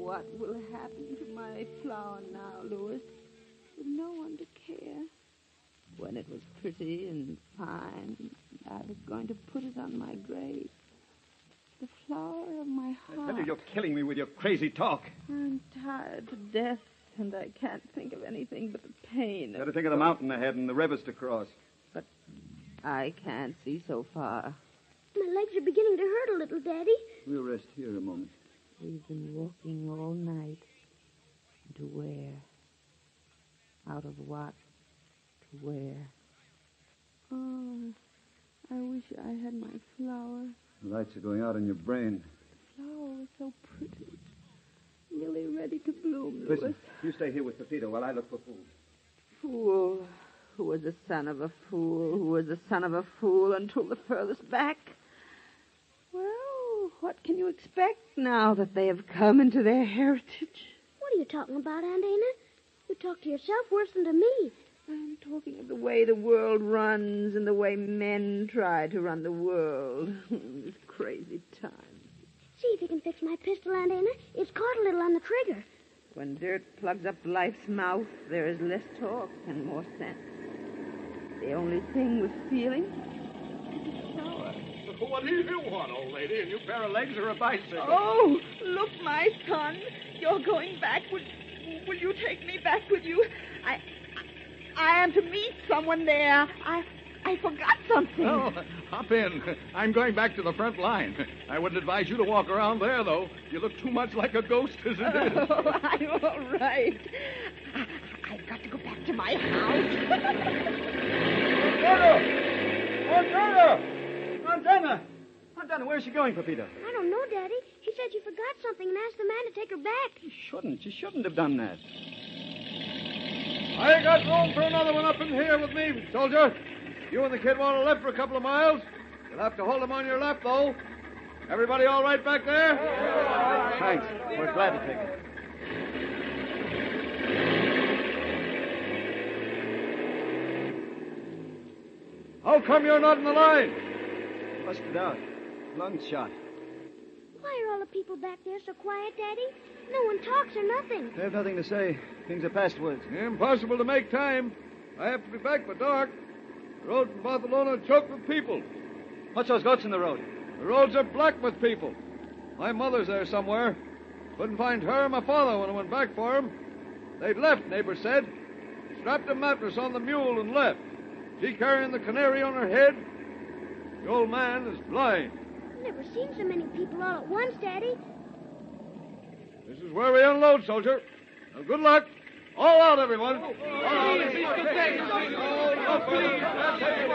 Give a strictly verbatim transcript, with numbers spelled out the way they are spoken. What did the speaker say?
What will happen to my flower now, Louis, with no one to care? When it was pretty and fine, I was going to put it on my grave. The flower of my heart. I tell you, you're killing me with your crazy talk. I'm tired to death, and I can't think of anything but the pain. You got to think of the mountain ahead and the rivers to cross. But I can't see so far. My legs are beginning to hurt a little, Daddy. We'll rest here a moment. We've been walking all night. To where? Out of what? To where? Oh, I wish I had my flower. The lights are going out in your brain. The flower was so pretty. Nearly ready to bloom, Listen, Louis. you stay here with Pepito while I look for food. Fool. Who was the son of a fool? Who was the son of a fool until the furthest back? Well, what can you expect now that they have come into their heritage? What are you talking about, Aunt Ana? You talk to yourself worse than to me. I'm talking of the way the world runs and the way men try to run the world. These crazy times. See if you can fix my pistol, Aunt Ana. It's caught a little on the trigger. When dirt plugs up life's mouth, there is less talk and more sense. The only thing with feeling is power. What do you want, old lady? A new pair of legs or a bicycle? Oh, look, my son. You're going back. Will, will you take me back with you? I, I am to meet someone there. I, I forgot something. Oh, hop in. I'm going back to the front line. I wouldn't advise you to walk around there, though. You look too much like a ghost as it is. Oh, I'm all right. I, I've got to go back to my house. Montana! Montana! Montana, where's she going, Pepito? I don't know, Daddy. She said she forgot something and asked the man to take her back. She shouldn't. She shouldn't have done that. I got room for another one up in here with me, soldier. You and the kid want to lift for a couple of miles. You'll have to hold him on your lap, though. Everybody all right back there? Thanks. We're glad to take it. How come you're not in the line? Busted out. Lung shot. Why are all the people back there so quiet, Daddy? No one talks or nothing. They have nothing to say. Things are past words. Impossible to make time. I have to be back by dark. The road from Barcelona is choked with people. What's those goats in the road? The roads are black with people. My mother's there somewhere. Couldn't find her or my father when I went back for them. They'd left, neighbor said. Strapped a mattress on the mule and left. She carrying the canary on her head. The old man is blind. I've never seen so many people all at once, Daddy. This is where we unload, soldier. Now, good luck. All out, everyone. All out.